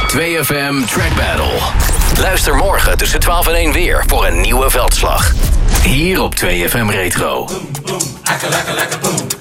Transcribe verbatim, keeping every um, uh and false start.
twee F M Track Battle. Luister morgen tussen twaalf en één weer voor een nieuwe veldslag. Hier op twee F M Retro. Boom, boom, akka, laka, laka, boom.